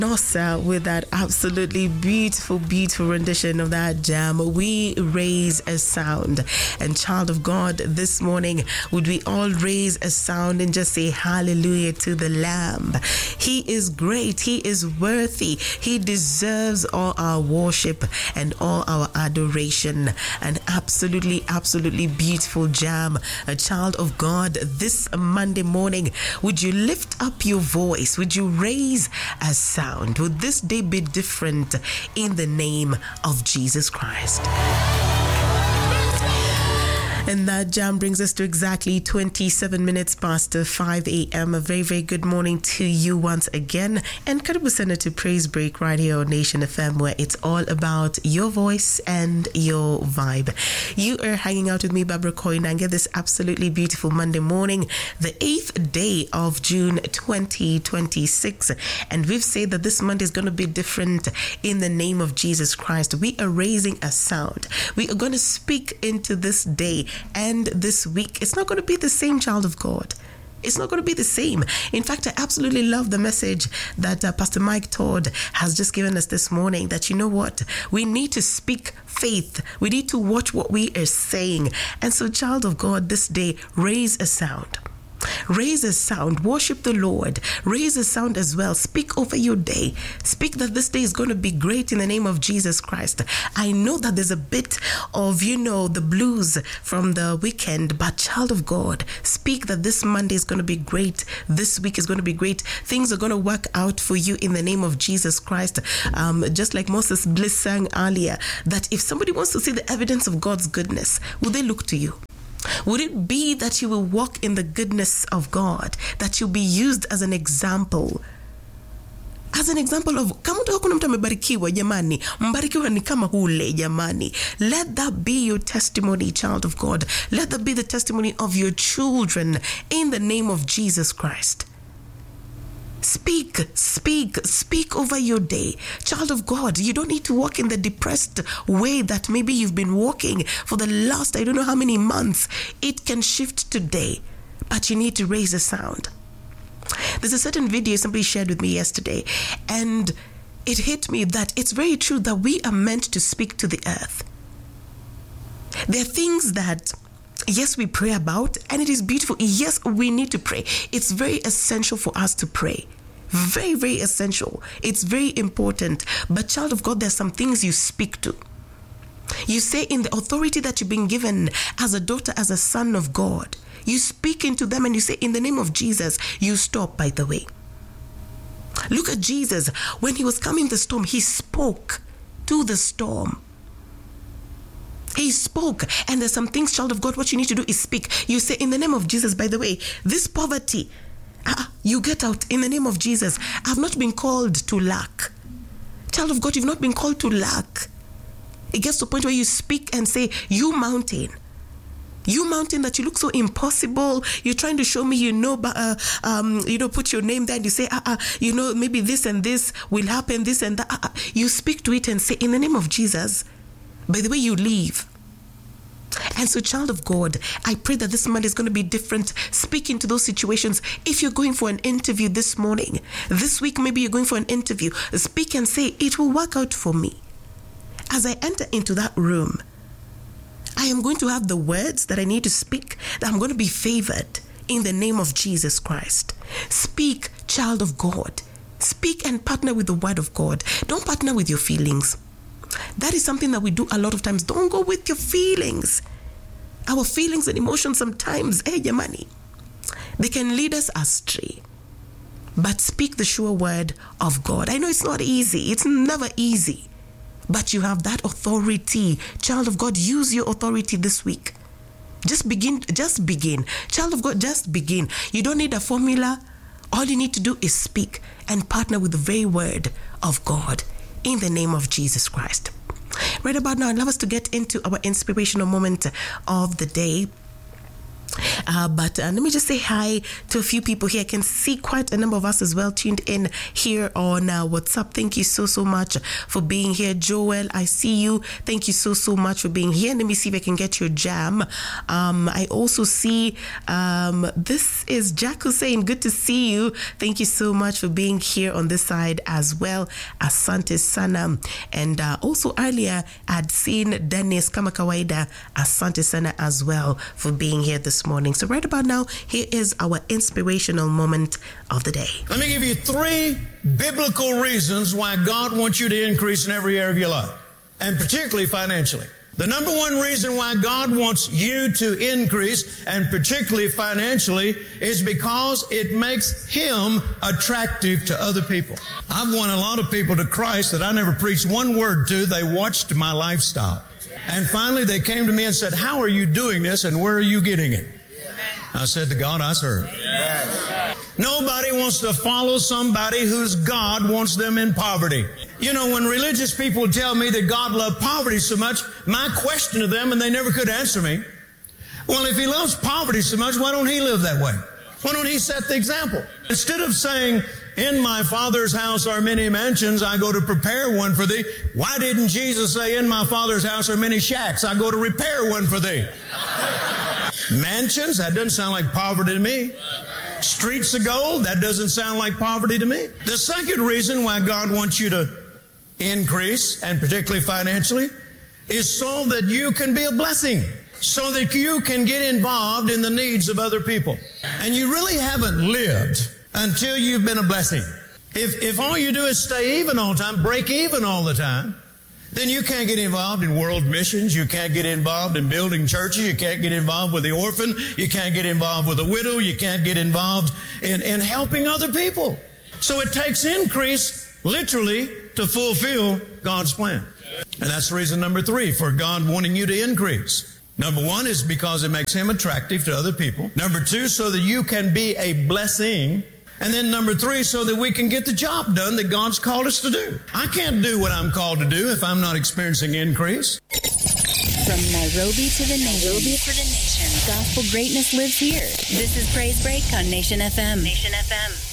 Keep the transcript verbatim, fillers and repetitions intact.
Nossa with that absolutely beautiful, beautiful rendition of that jam. We raise a sound. And child of God, this morning, would we all raise a sound and just say hallelujah to the Lamb? He is great. He is worthy. He deserves all our worship and all our adoration. An absolutely, absolutely beautiful jam. A child of God, this Monday morning, would you lift up your voice? Would you raise a sound? Would this day be different in the name of Jesus Christ? And that jam brings us to exactly twenty-seven minutes past five a.m. A very, very good morning to you once again. And karibu sana to Praise Break right here on Nation F M, where it's all about your voice and your vibe. You are hanging out with me, Barbara Koinange, this absolutely beautiful Monday morning, the eighth day of June twenty twenty-six. And we've said that this Monday is going to be different in the name of Jesus Christ. We are raising a sound. We are going to speak into this day. And this week, it's not going to be the same, child of God. It's not going to be the same. In fact, I absolutely love the message that uh, Pastor Mike Todd has just given us this morning, that you know what? We need to speak faith. We need to watch what we are saying. And so, child of God, this day, raise a sound. Raise a sound, worship the Lord, raise a sound as well, speak over your day, speak that this day is going to be great in the name of Jesus Christ. I know that there's a bit of, you know, the blues from the weekend, but child of God, speak that this Monday is going to be great, this week is going to be great, things are going to work out for you in the name of Jesus Christ. Um, just like Moses Bliss sang earlier, that if somebody wants to see the evidence of God's goodness, will they look to you? Would it be that you will walk in the goodness of God, that you'll be used as an example? As an example of, kama kuna mtu amebarikiwa jamani, mbarikiwa ni kama hule jamani. Let that be your testimony, child of God. Let that be the testimony of your children in the name of Jesus Christ. Speak, speak, speak over your day. Child of God, you don't need to walk in the depressed way that maybe you've been walking for the last, I don't know how many months. It can shift today, but you need to raise a sound. There's a certain video somebody shared with me yesterday, and it hit me that it's very true that we are meant to speak to the earth. There are things that, yes, we pray about, and it is beautiful. Yes, we need to pray. It's very essential for us to pray. Very, very essential. It's very important. But child of God, there's some things you speak to. You say in the authority that you've been given as a daughter, as a son of God, you speak into them and you say, in the name of Jesus, you stop, by the way. Look at Jesus. When he was coming the storm, he spoke to the storm. He spoke. And there's some things, child of God, what you need to do is speak. You say, in the name of Jesus, by the way, this poverty, uh, you get out in the name of Jesus. I've not been called to lack. Child of God, you've not been called to lack. It gets to a point where you speak and say, you mountain, you mountain that you look so impossible, you're trying to show me, you know, but, uh, um, you know, put your name there and you say, uh, uh, you know, maybe this and this will happen, this and that. Uh, uh. You speak to it and say, in the name of Jesus, by the way, you leave. And so, child of God, I pray that this Monday is going to be different. Speak into those situations. If you're going for an interview this morning, this week, maybe you're going for an interview, speak and say, it will work out for me. As I enter into that room, I am going to have the words that I need to speak, that I'm going to be favored in the name of Jesus Christ. Speak, child of God. Speak and partner with the word of God. Don't partner with your feelings. That is something that we do a lot of times. Don't go with your feelings. Our feelings and emotions sometimes, hey, Yamani, they can lead us astray. But speak the sure word of God. I know it's not easy. It's never easy. But you have that authority. Child of God, use your authority this week. Just begin. Just begin. Child of God, just begin. You don't need a formula. All you need to do is speak and partner with the very word of God. In the name of Jesus Christ. Right about now, I'd love us to get into our inspirational moment of the day. Uh, but uh, let me just say hi to a few people here. I can see quite a number of us as well tuned in here on uh, WhatsApp. Thank you so, so much for being here. Joel, I see you. Thank you so, so much for being here. Let me see if I can get your jam. Um, I also see um, this is Jack Hussein. Good to see you. Thank you so much for being here on this side as well. Asante Sana. And uh, also earlier, I'd seen Dennis Kamakawaida. Asante Sana as well for being here this morning. So right about now, here is our inspirational moment of the day. Let me give you three biblical reasons why God wants you to increase in every area of your life, and particularly financially. The number one reason why God wants you to increase, and particularly financially, is because it makes Him attractive to other people. I've won a lot of people to Christ that I never preached one word to. They watched my lifestyle. And finally they came to me and said, how are you doing this and where are you getting it? I said, the God I serve. Nobody wants to follow somebody whose God wants them in poverty. You know, when religious people tell me that God loved poverty so much, my question to them, and they never could answer me, well, if He loves poverty so much, why don't He live that way? Why don't He set the example? Instead of saying, in my Father's house are many mansions, I go to prepare one for thee. Why didn't Jesus say, in my Father's house are many shacks, I go to repair one for thee? Mansions? That doesn't sound like poverty to me. Streets of gold? That doesn't sound like poverty to me. The second reason why God wants you to increase, and particularly financially, is so that you can be a blessing, so that you can get involved in the needs of other people. And you really haven't lived until you've been a blessing. If, if all you do is stay even all the time, break even all the time, then you can't get involved in world missions. You can't get involved in building churches. You can't get involved with the orphan. You can't get involved with the widow. You can't get involved in, in helping other people. So it takes increase, literally, to fulfill God's plan. And that's reason number three for God wanting you to increase. Number one is because it makes Him attractive to other people. Number two, so that you can be a blessing. And then number three, so that we can get the job done that God's called us to do. I can't do what I'm called to do if I'm not experiencing increase. From Nairobi to the nation, Nairobi to the nation, gospel greatness lives here. This is Praise Break on Nation F M. Nation F M.